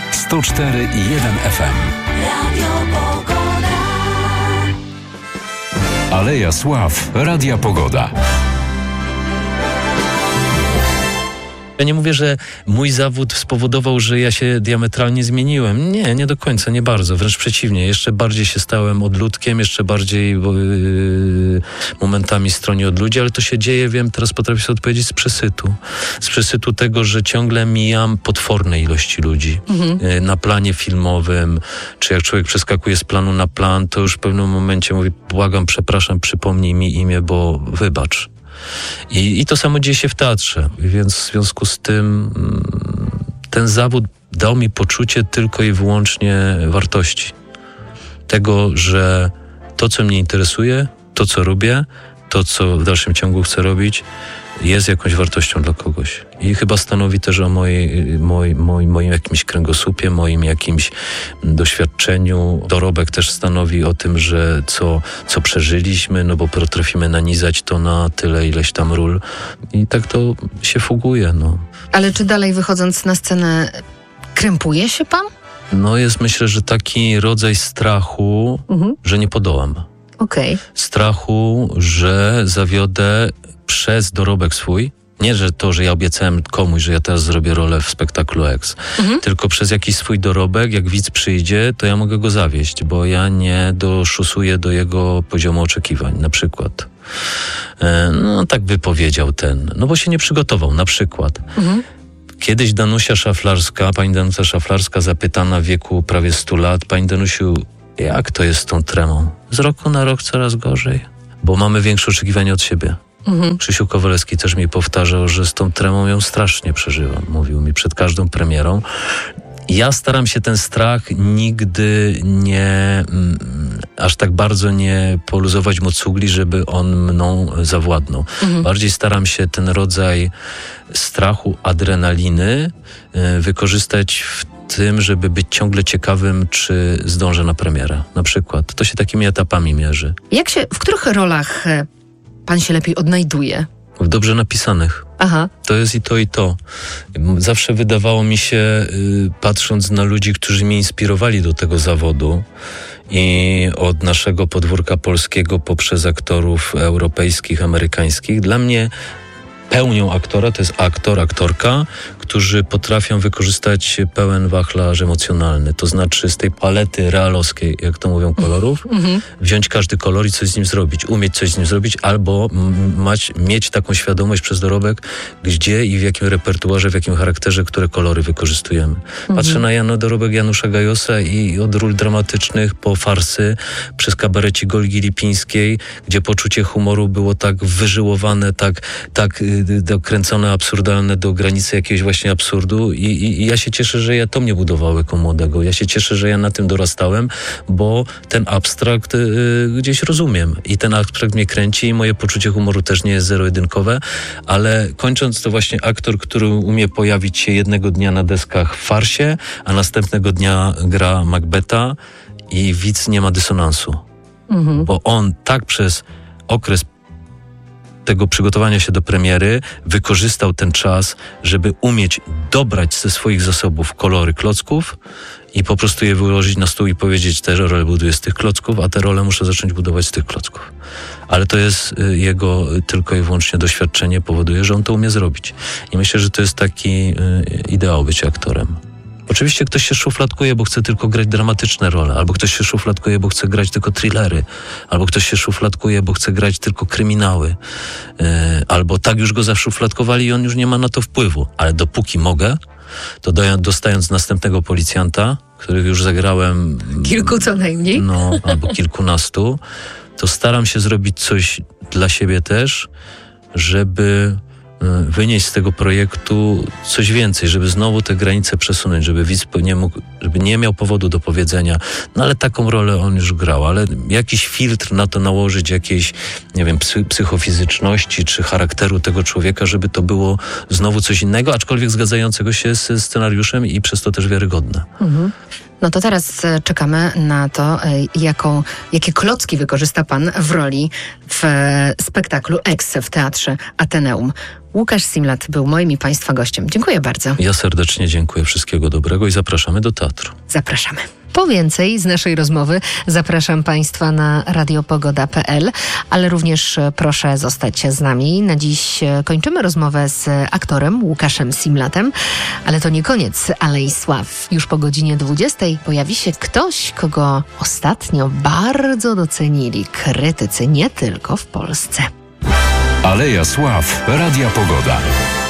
104,1 FM. Radio Pogoda. Aleja Sław, Radia Pogoda. Ja nie mówię, że mój zawód spowodował, że ja się diametralnie zmieniłem. Nie do końca, nie bardzo. Wręcz przeciwnie. Jeszcze bardziej się stałem odludkiem, jeszcze bardziej momentami stronię od ludzi, ale to się dzieje, wiem, teraz potrafię sobie odpowiedzieć z przesytu. Z przesytu tego, że ciągle mijam potworne ilości ludzi. Na planie filmowym, czy jak człowiek przeskakuje z planu na plan, to już w pewnym momencie mówi, błagam, przepraszam, przypomnij mi imię, bo wybacz. I to samo dzieje się w teatrze, więc w związku z tym ten zawód dał mi poczucie tylko i wyłącznie wartości. Tego, że to, co mnie interesuje, to, co robię, to, co w dalszym ciągu chcę robić, jest jakąś wartością dla kogoś. I chyba stanowi też o moim jakimś kręgosłupie, moim jakimś doświadczeniu. Dorobek też stanowi o tym, że co przeżyliśmy, no bo potrafimy nanizać to na tyle ileś tam ról. I tak to się fuguje, no. Ale czy dalej wychodząc na scenę krępuje się pan? No jest, myślę, że taki rodzaj strachu, że nie podołam. Okej. Strachu, że zawiodę przez dorobek swój. Nie, że to, że ja obiecałem komuś, że ja teraz zrobię rolę w spektaklu X, tylko przez jakiś swój dorobek, jak widz przyjdzie, to ja mogę go zawieść, bo ja nie doszusuję do jego poziomu oczekiwań, na przykład. No tak by powiedział no bo się nie przygotował, na przykład. Kiedyś pani Danusia Szaflarska zapytana w wieku prawie 100 lat, pani Danusiu, jak to jest z tą tremą? Z roku na rok coraz gorzej, bo mamy większe oczekiwania od siebie. Krzysiu Kowalewski też mi powtarzał, że z tą tremą ją strasznie przeżywam. Mówił mi przed każdą premierą. Ja staram się ten strach nigdy aż tak bardzo nie poluzować mu cugli, żeby on mną zawładnął. Bardziej staram się ten rodzaj strachu, adrenaliny wykorzystać w tym, żeby być ciągle ciekawym, czy zdążę na premierę. Na przykład. To się takimi etapami mierzy. W których rolach pan się lepiej odnajduje? W dobrze napisanych. Aha. To jest i to, i to. Zawsze wydawało mi się, patrząc na ludzi, którzy mnie inspirowali do tego zawodu i od naszego podwórka polskiego poprzez aktorów europejskich, amerykańskich, dla mnie pełnią aktora to jest aktor, aktorka, którzy potrafią wykorzystać pełen wachlarz emocjonalny. To znaczy z tej palety realowskiej, jak to mówią, kolorów, wziąć każdy kolor i coś z nim zrobić. Umieć coś z nim zrobić albo mieć taką świadomość przez dorobek, gdzie i w jakim repertuarze, w jakim charakterze, które kolory wykorzystujemy. Patrzę na dorobek Janusza Gajosa i od ról dramatycznych po farsy, przez kabarecik Olgi Lipińskiej, gdzie poczucie humoru było tak wyżyłowane, tak dokręcone, absurdalne do granicy jakiegoś właśnie absurdu i ja się cieszę, że to mnie budowało jako młodego. Ja się cieszę, że ja na tym dorastałem, bo ten abstrakt gdzieś rozumiem i ten abstrakt mnie kręci i moje poczucie humoru też nie jest zero-jedynkowe, ale kończąc to właśnie aktor, który umie pojawić się jednego dnia na deskach w farsie, a następnego dnia gra Macbeta i widz nie ma dysonansu. Bo on tak przez okres tego przygotowania się do premiery wykorzystał ten czas, żeby umieć dobrać ze swoich zasobów kolory klocków i po prostu je wyłożyć na stół i powiedzieć, te role buduję z tych klocków, a te role muszę zacząć budować z tych klocków. Ale to jest jego tylko i wyłącznie doświadczenie, powoduje, że on to umie zrobić. I myślę, że to jest taki ideał bycia aktorem. Oczywiście ktoś się szufladkuje, bo chce tylko grać dramatyczne role, albo ktoś się szufladkuje, bo chce grać tylko thrillery, albo ktoś się szufladkuje, bo chce grać tylko kryminały, albo tak już go zaszufladkowali i on już nie ma na to wpływu. Ale dopóki mogę, to dostając następnego policjanta, których już zagrałem... Kilku co najmniej. Albo kilkunastu, to staram się zrobić coś dla siebie też, żeby wynieść z tego projektu coś więcej, żeby znowu te granice przesunąć, żeby widz żeby nie miał powodu do powiedzenia, ale taką rolę on już grał, ale jakiś filtr na to nałożyć, jakiejś, nie wiem, psychofizyczności czy charakteru tego człowieka, żeby to było znowu coś innego, aczkolwiek zgadzającego się z scenariuszem i przez to też wiarygodne. No to teraz czekamy na to, jakie klocki wykorzysta pan w roli w spektaklu X w Teatrze Ateneum. Łukasz Simlat był moim i państwa gościem. Dziękuję bardzo. Ja serdecznie dziękuję. Wszystkiego dobrego i zapraszamy do teatru. Zapraszamy. Po więcej z naszej rozmowy zapraszam Państwa na radiopogoda.pl, ale również proszę zostać z nami. Na dziś kończymy rozmowę z aktorem Łukaszem Simlatem, ale to nie koniec Alei Sław. Już po godzinie 20 pojawi się ktoś, kogo ostatnio bardzo docenili krytycy nie tylko w Polsce. Aleja Sław, Radia Pogoda.